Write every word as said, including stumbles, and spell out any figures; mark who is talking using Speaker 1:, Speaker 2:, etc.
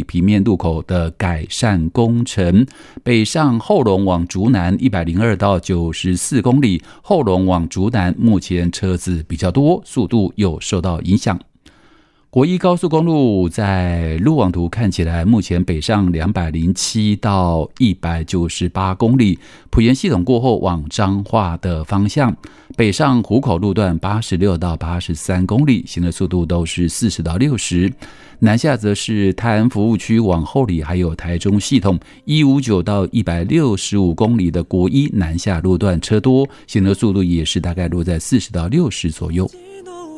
Speaker 1: 平面路口的改善工程。北上后龙往竹南一百零二到九十四公里，后龙往竹南目前车子比较多，速度有受到影响。国一高速公路在路网图看起来，目前北上两百零七到一百九十八公里，埔盐系统过后往彰化的方向，北上湖口路段八十六到八十三公里，行的速度都是四十到六十。南下则是泰安服务区往后里，还有台中系统一百五十九到一百六十五公里的国一南下路段车多，行的速度也是大概落在四十到六十左右。